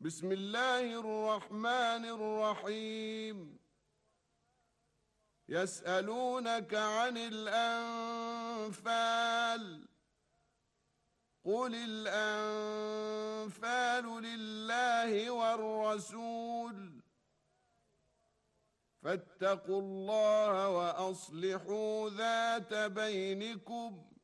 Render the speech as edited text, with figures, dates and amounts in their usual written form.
بسم الله الرحمن الرحيم. يسألونك عن الأنفال، قل الأنفال لله والرسول، فاتقوا الله وأصلحوا ذات بينكم،